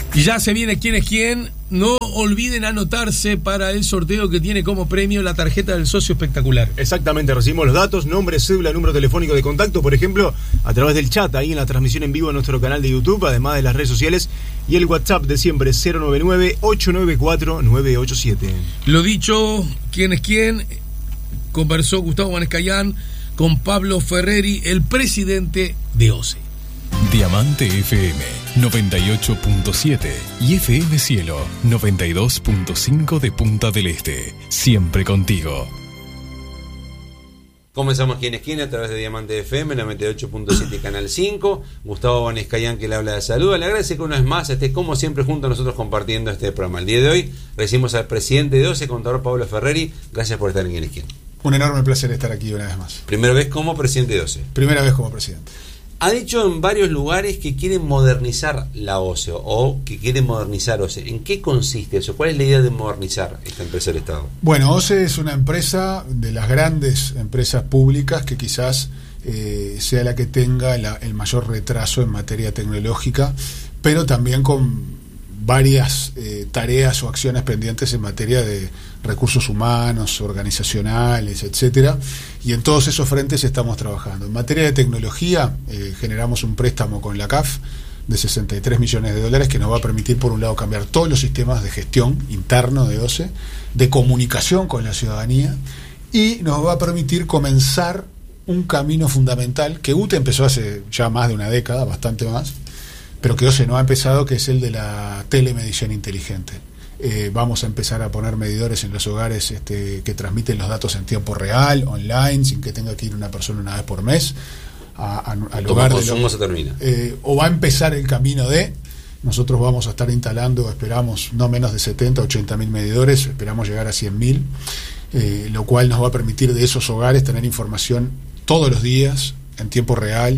Y ya se viene quién es quién. No olviden anotarse para el sorteo que tiene como premio la tarjeta del socio espectacular. Exactamente, recibimos los datos, nombre, cédula, número telefónico de contacto, por ejemplo, a través del chat, ahí en la transmisión en vivo en nuestro canal de YouTube, además de las redes sociales, y el WhatsApp de siempre, 099-894-987. Lo dicho, quién es quién, conversó Gustavo Vanescayán con Pablo Ferreri, el presidente de OCE. Diamante FM 98.7 y FM Cielo 92.5 de Punta del Este. Siempre contigo. Comenzamos quién es quién a través de Diamante FM 98.7 Canal 5. Gustavo Vanescayán, que le habla de salud. Le agradece que una vez más esté como siempre junto a nosotros compartiendo este programa. El día de hoy recibimos al presidente de OCE, contador Pablo Ferreri. Gracias por estar en quién es quién. Un enorme placer estar aquí una vez más. Primera vez como presidente de OCE. Primera vez como presidente. Ha dicho en varios lugares que quieren modernizar la OCE o que quieren modernizar OCE. ¿En qué consiste eso? ¿Cuál es la idea de modernizar esta empresa del Estado? Bueno, OCE es una empresa de las grandes empresas públicas que quizás sea la que tenga el mayor retraso en materia tecnológica, pero también con varias tareas o acciones pendientes en materia de recursos humanos, organizacionales, etcétera, y en todos esos frentes estamos trabajando. En materia de tecnología, generamos un préstamo con la CAF de $63 millones que nos va a permitir, por un lado, cambiar todos los sistemas de gestión interno de OCE, de comunicación con la ciudadanía, y nos va a permitir comenzar un camino fundamental que UTE empezó hace ya más de una década, bastante más, pero que OCE no ha empezado, que es el de la telemedición inteligente. Vamos a empezar a poner medidores en los hogares que transmiten los datos en tiempo real, online, sin que tenga que ir una persona una vez por mes al hogar. ¿Cómo se termina? O va a empezar el camino de... Nosotros vamos a estar instalando, esperamos, no menos de 70, 80 mil medidores, esperamos llegar a 100 mil, lo cual nos va a permitir de esos hogares tener información todos los días, en tiempo real,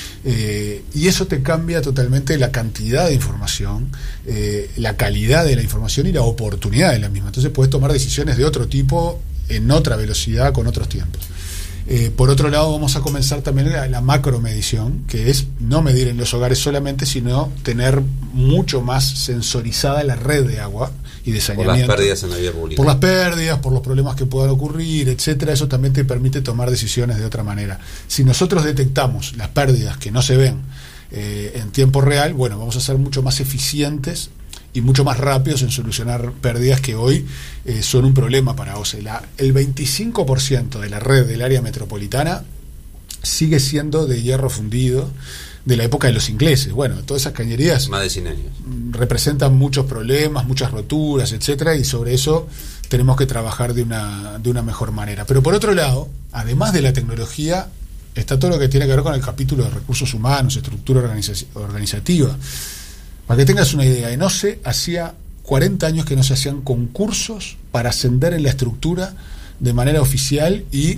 y eso te cambia totalmente la cantidad de información, la calidad de la información y la oportunidad de la misma. Entonces puedes tomar decisiones de otro tipo, en otra velocidad, con otros tiempos. Por otro lado, vamos a comenzar también la macromedición, que es no medir en los hogares solamente, sino tener mucho más sensorizada la red de agua y de saneamiento. Por las pérdidas en la vía pública. Por las pérdidas, por los problemas que puedan ocurrir, etcétera. Eso también te permite tomar decisiones de otra manera. Si nosotros detectamos las pérdidas que no se ven en tiempo real, bueno, vamos a ser mucho más eficientes y mucho más rápidos en solucionar pérdidas que hoy son un problema para OCE. El 25% de la red del área metropolitana sigue siendo de hierro fundido de la época de los ingleses. Bueno, todas esas cañerías más de 100 años representan muchos problemas, muchas roturas, etcétera, y sobre eso tenemos que trabajar de una mejor manera. Pero por otro lado, además de la tecnología, está todo lo que tiene que ver con el capítulo de recursos humanos, estructura organizativa. Para que tengas una idea, en OCE hacía 40 años que no se hacían concursos para ascender en la estructura de manera oficial y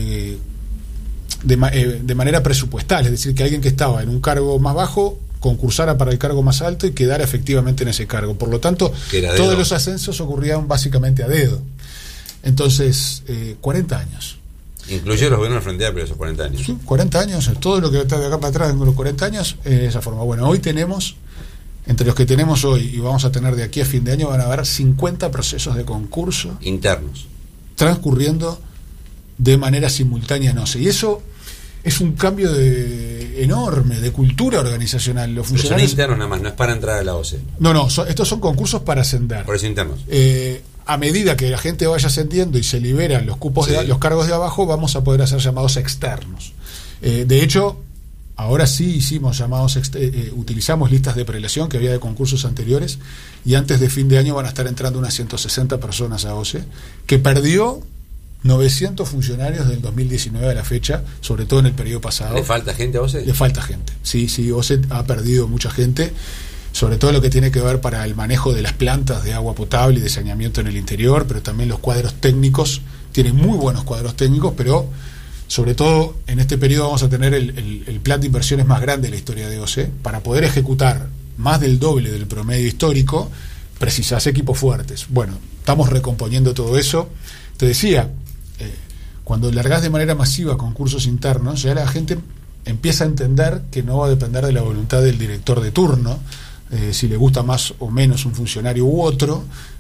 de manera presupuestal, es decir, que alguien que estaba en un cargo más bajo concursara para el cargo más alto y quedara efectivamente en ese cargo. Por lo tanto, todos los ascensos ocurrían básicamente a dedo. Entonces, 40 años. Incluye los gobiernos del Frente Amplio esos 40 años. Sí, 40 años, todo lo que está de acá para atrás en los 40 años, de esa forma. Bueno, hoy tenemos, entre los que tenemos hoy y vamos a tener de aquí a fin de año, van a haber 50 procesos de concurso internos transcurriendo de manera simultánea en OCE. Y eso es un cambio enorme de cultura organizacional. Los funcionarios son internos nada más, no es para entrar a la OCE. No, estos son concursos para ascender. Por eso internos. A medida que la gente vaya ascendiendo y se liberan los cupos, sí, los cargos de abajo, vamos a poder hacer llamados externos. De hecho, ahora sí hicimos llamados, utilizamos listas de prelación que había de concursos anteriores, y antes de fin de año van a estar entrando unas 160 personas a OCE, que perdió 900 funcionarios del 2019 a la fecha, sobre todo en el periodo pasado. ¿Le falta gente a OCE? Le falta gente, sí, OCE ha perdido mucha gente, sobre todo lo que tiene que ver para el manejo de las plantas de agua potable y de saneamiento en el interior, pero también los cuadros técnicos, tienen muy buenos cuadros técnicos, pero sobre todo en este periodo vamos a tener el plan de inversiones más grande de la historia de OCE. Para poder ejecutar más del doble del promedio histórico, precisás equipos fuertes. Bueno, estamos recomponiendo todo eso. Te decía, cuando largás de manera masiva concursos internos, ya la gente empieza a entender que no va a depender de la voluntad del director de turno, si le gusta más o menos un funcionario u otro,